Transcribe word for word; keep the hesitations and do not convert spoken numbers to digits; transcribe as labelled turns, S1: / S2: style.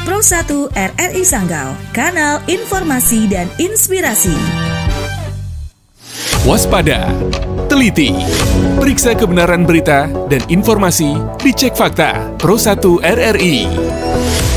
S1: Pro satu R R I Sanggau, kanal informasi dan inspirasi.
S2: Waspada, teliti, periksa kebenaran berita dan informasi, dicek fakta. Pro satu R R I.